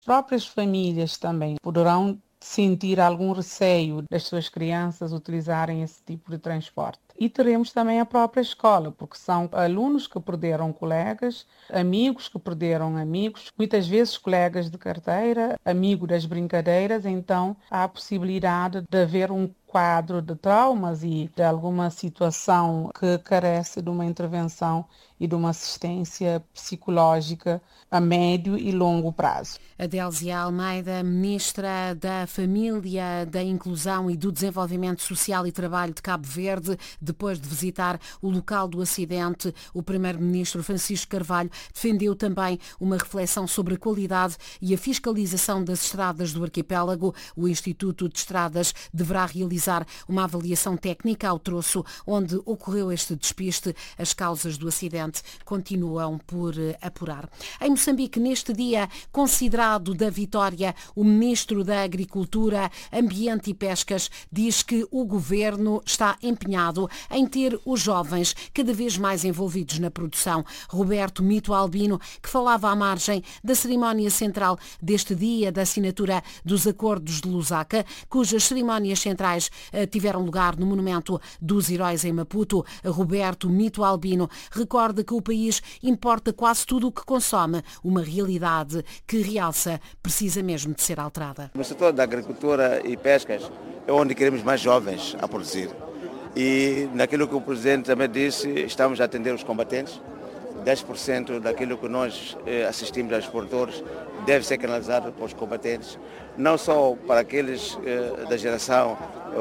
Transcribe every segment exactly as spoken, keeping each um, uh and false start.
Próprias famílias também poderão sentir algum receio das suas crianças utilizarem esse tipo de transporte. E teremos também a própria escola, porque são alunos que perderam colegas, amigos que perderam amigos, muitas vezes colegas de carteira, amigo das brincadeiras, então há a possibilidade de haver um quadro de traumas e de alguma situação que carece de uma intervenção e de uma assistência psicológica a médio e longo prazo. Adélzia Almeida, Ministra da Família, da Inclusão e do Desenvolvimento Social e Trabalho de Cabo Verde, depois de visitar o local do acidente, o Primeiro-Ministro Francisco Carvalho defendeu também uma reflexão sobre a qualidade e a fiscalização das estradas do arquipélago. O Instituto de Estradas deverá realizar uma avaliação técnica ao troço onde ocorreu este despiste. As causas do acidente continuam por apurar. Em Moçambique, neste dia considerado da vitória, o Ministro da Agricultura, Ambiente e Pescas diz que o Governo está empenhado em ter os jovens cada vez mais envolvidos na produção. Roberto Mito Albino, que falava à margem da cerimónia central deste dia da assinatura dos Acordos de Lusaka, cujas cerimónias centrais eh, tiveram lugar no Monumento dos Heróis em Maputo. Roberto Mito Albino recorda que o país importa quase tudo o que consome, uma realidade que realça precisa mesmo de ser alterada. No setor da agricultura e pescas é onde queremos mais jovens a produzir. E naquilo que o Presidente também disse, estamos a atender os combatentes. dez por cento daquilo que nós assistimos aos produtores deve ser canalizado para os combatentes, não só para aqueles da geração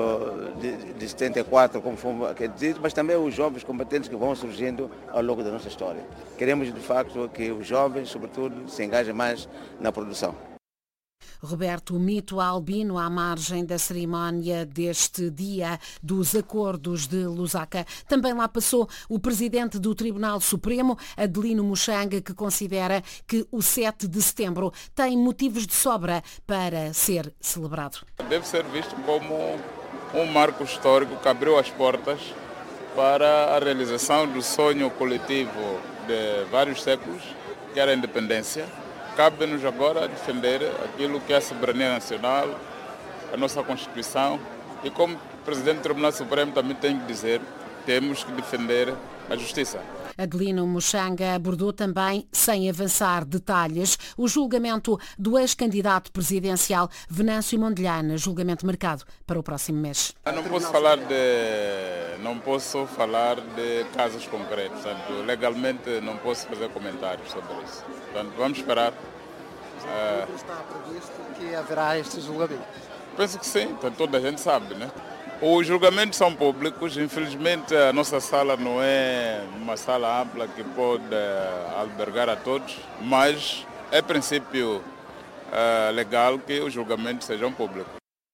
de setenta e quatro, como foi dito, mas também os jovens combatentes que vão surgindo ao longo da nossa história. Queremos, de facto, que os jovens, sobretudo, se engajem mais na produção. Roberto Mito Albino, à margem da cerimónia deste dia dos Acordos de Lusaka. Também lá passou o presidente do Tribunal Supremo, Adelino Muxanga, que considera que o sete de setembro tem motivos de sobra para ser celebrado. Deve ser visto como um marco histórico que abriu as portas para a realização do sonho coletivo de vários séculos, que era a independência. Cabe-nos agora defender aquilo que é a soberania nacional, a nossa Constituição, e como Presidente do Tribunal Supremo também tenho que dizer, temos que defender a justiça. Adelino Muxanga abordou também, sem avançar detalhes, o julgamento do ex-candidato presidencial Venâncio Mondlane, julgamento marcado para o próximo mês. Eu não posso falar de, não posso falar de casos concretos, portanto, legalmente não posso fazer comentários sobre isso. Portanto, vamos esperar. Uh... Está previsto que haverá este julgamento? Penso que sim, então, toda a gente sabe, né? Os julgamentos são públicos, infelizmente a nossa sala não é uma sala ampla que pode albergar a todos, mas é princípio uh, legal que os julgamentos sejam públicos.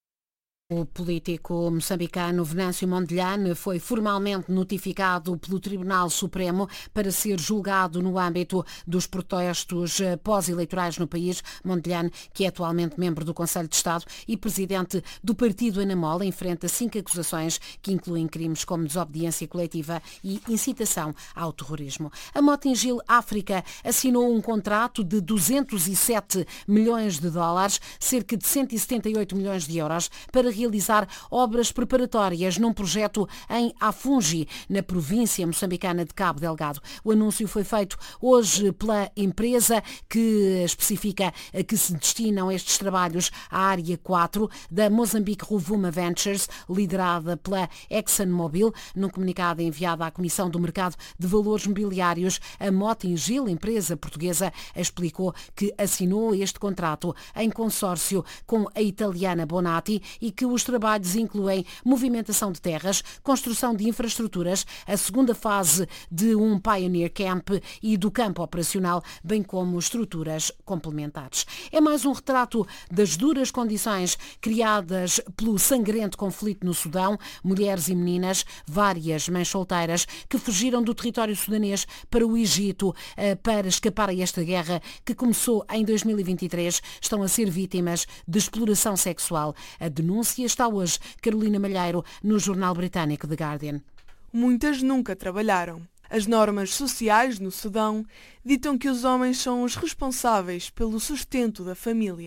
O político moçambicano Venâncio Mondlane foi formalmente notificado pelo Tribunal Supremo para ser julgado no âmbito dos protestos pós-eleitorais no país. Mondlane, que é atualmente membro do Conselho de Estado e presidente do partido Anamola, enfrenta cinco acusações que incluem crimes como desobediência coletiva e incitação ao terrorismo. A Mota-Engil África assinou um contrato de duzentos e sete milhões de dólares, cerca de cento e setenta e oito milhões de euros, para realizar obras preparatórias num projeto em Afungi, na província moçambicana de Cabo Delgado. O anúncio foi feito hoje pela empresa, que especifica a que se destinam estes trabalhos à área quatro da Mozambique Rovuma Ventures, liderada pela ExxonMobil. Num comunicado enviado à Comissão do Mercado de Valores Mobiliários, a Mota-Engil, empresa portuguesa, explicou que assinou este contrato em consórcio com a italiana Bonatti e que os trabalhos incluem movimentação de terras, construção de infraestruturas, a segunda fase de um Pioneer Camp e do campo operacional, bem como estruturas complementares. É mais um retrato das duras condições criadas pelo sangrento conflito no Sudão. Mulheres e meninas, várias mães solteiras, que fugiram do território sudanês para o Egito para escapar a esta guerra que começou em dois mil e vinte e três, estão a ser vítimas de exploração sexual. A denúncia está hoje, Carolina Malheiro, no jornal britânico The Guardian. Muitas nunca trabalharam. As normas sociais no Sudão ditam que os homens são os responsáveis pelo sustento da família.